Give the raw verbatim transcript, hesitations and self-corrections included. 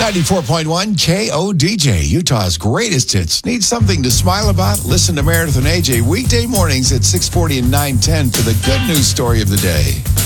ninety-four point one K O D J, Utah's greatest hits. Need something to smile about? Listen to Meredith and A J weekday mornings at six forty and nine ten for the good news story of the day.